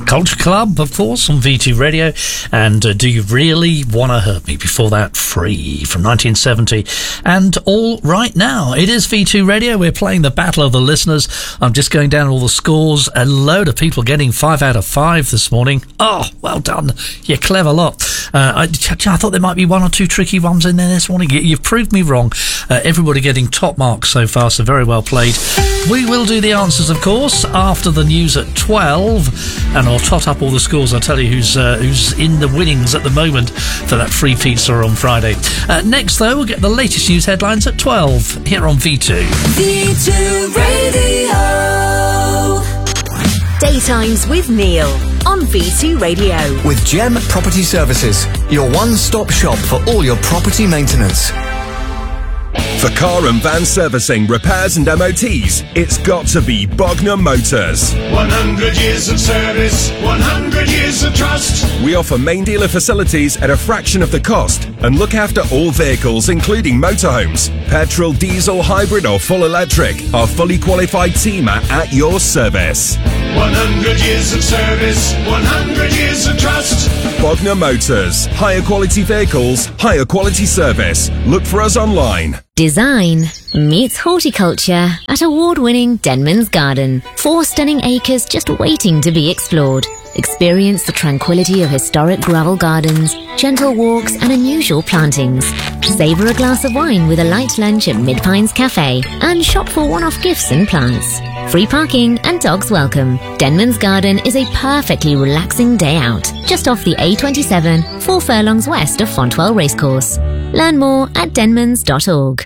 Culture Club, of course, on V2 Radio, and Do You Really Wanna Hurt Me? Before that, Free from 1970, and All Right Now. It is V2 Radio. We're playing the Battle of the Listeners. I'm just going down all the scores. A load of people getting 5 out of 5 this morning. Oh, well done. You clever lot. I thought there might be one or two tricky ones in there this morning. You've proved me wrong. Everybody getting top marks so far, so very well played. We will do the answers, of course, after the news at 12, and I'll tot up all the scores. I'll tell you who's in the winnings at the moment for that free pizza on Friday. Next, though, we'll get the latest news headlines at 12 here on V2. V2 Radio. Daytimes with Neil on V2 Radio. With Gem Property Services, your one-stop shop for all your property maintenance. For car and van servicing, repairs and MOTs, it's got to be Bognor Motors. 100 years of service, 100 years of trust. We offer main dealer facilities at a fraction of the cost and look after all vehicles, including motorhomes. Petrol, diesel, hybrid or full electric. Our fully qualified team are at your service. 100 years of service, 100 years of trust. Bognor Motors. Higher quality vehicles, higher quality service. Look for us online. Design meets horticulture at award-winning Denman's Garden. 4 stunning acres just waiting to be explored. Experience the tranquility of historic gravel gardens, gentle walks and unusual plantings. Savour a glass of wine with a light lunch at Mid-Pines Cafe and shop for one-off gifts and plants. Free parking and dogs welcome. Denman's Garden is a perfectly relaxing day out, just off the A27, 4 furlongs west of Fontwell Racecourse. Learn more at denmans.org.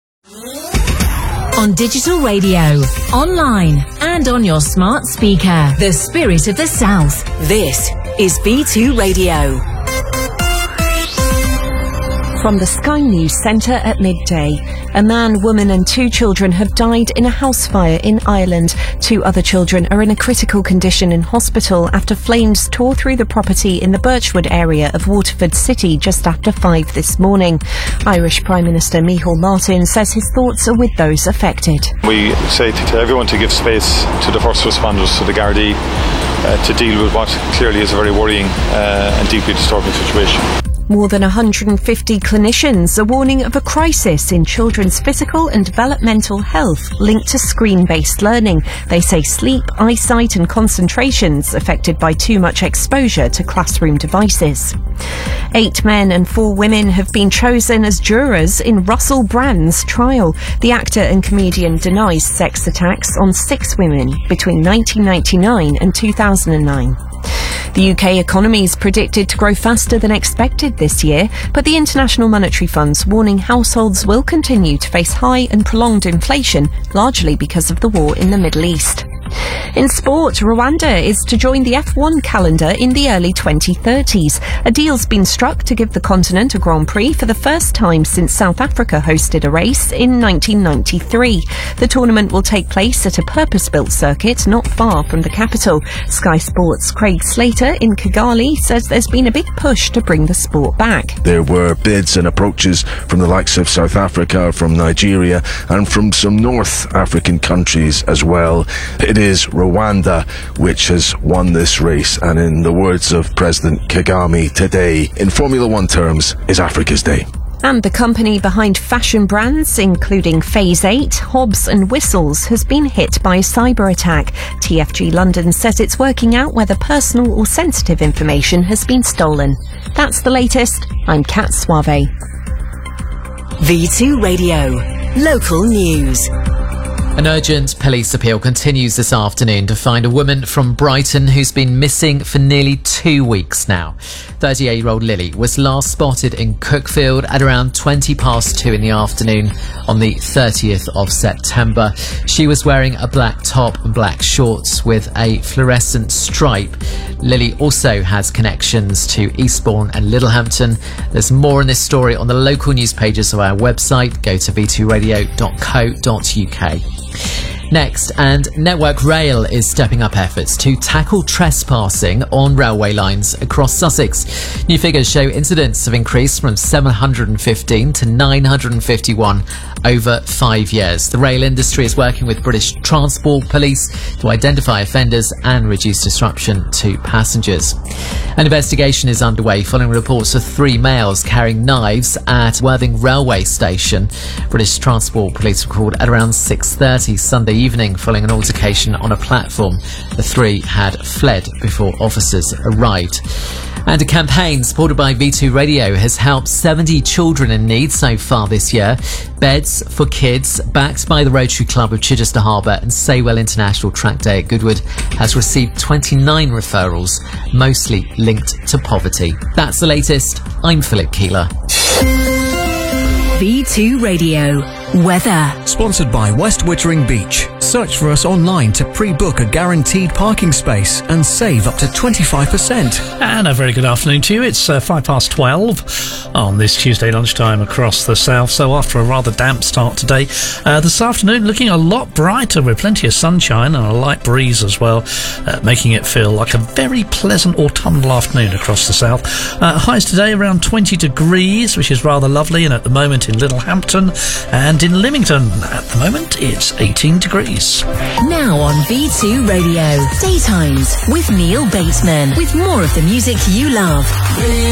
On digital radio, online and on your smart speaker. The spirit of the South. This is V2 Radio. From the Sky News Centre at midday, a man, woman and 2 children have died in a house fire in Ireland. 2 other children are in a critical condition in hospital after flames tore through the property in the Birchwood area of Waterford City just after 5 this morning. Irish Prime Minister Micheál Martin says his thoughts are with those affected. We say to everyone to give space to the first responders, to the Gardaí, to deal with what clearly is a very worrying and deeply disturbing situation. More than 150 clinicians are warning of a crisis in children's physical and developmental health linked to screen-based learning. They say sleep, eyesight and concentrations affected by too much exposure to classroom devices. 8 men and 4 women have been chosen as jurors in Russell Brand's trial. The actor and comedian denies sex attacks on 6 women between 1999 and 2009. The UK economy is predicted to grow faster than expected this year, but the International Monetary Fund's warning households will continue to face high and prolonged inflation, largely because of the war in the Middle East. In sport, Rwanda is to join the F1 calendar in the early 2030s. A deal's been struck to give the continent a Grand Prix for the first time since South Africa hosted a race in 1993. The tournament will take place at a purpose-built circuit not far from the capital. Sky Sports' Craig Slater in Kigali says there's been a big push to bring the sport back. There were bids and approaches from the likes of South Africa, from Nigeria and from some North African countries as well. It is Rwanda which has won this race, and in the words of President Kagame, today, in Formula One terms, is Africa's day. And the company behind fashion brands, including Phase 8, Hobbs and Whistles, has been hit by a cyber attack. TFG London says it's working out whether personal or sensitive information has been stolen. That's the latest. I'm Kat Suave. V2 Radio. Local news. An urgent police appeal continues this afternoon to find a woman from Brighton who's been missing for nearly 2 weeks now. 38-year-old Lily was last spotted in Cookfield at around 20 past 2 in the afternoon on the 30th of September. She was wearing a black top and black shorts with a fluorescent stripe. Lily also has connections to Eastbourne and Littlehampton. There's more on this story on the local news pages of our website. Go to v2radio.co.uk. Next, and Network Rail is stepping up efforts to tackle trespassing on railway lines across Sussex. New figures show incidents have increased from 715 to 951 over 5 years. The rail industry is working with British Transport Police to identify offenders and reduce disruption to passengers. An investigation is underway following reports of 3 males carrying knives at Worthing Railway Station. British Transport Police were called at around 6:30 Sunday evening following an altercation on a platform. The 3 had fled before officers arrived. And a campaign supported by V2 Radio has helped 70 children in need so far this year. Beds for Kids, backed by the Rotary Club of Chichester Harbour and Saywell International Track Day at Goodwood, has received 29 referrals, mostly linked to poverty. That's the latest. I'm Philip Keeler. V2 Radio. Weather. Sponsored by West Wittering Beach. Search for us online to pre-book a guaranteed parking space and save up to 25%. And a very good afternoon to you. It's 12:05 on this Tuesday lunchtime across the south. So after a rather damp start today, this afternoon looking a lot brighter with plenty of sunshine and a light breeze as well, making it feel like a very pleasant autumnal afternoon across the south. Highs today around 20 degrees, which is rather lovely, and at the moment in Littlehampton and in Lymington at the moment it's 18 degrees. Now on V2 Radio. Daytimes with Neil Bateman. With more of the music you love.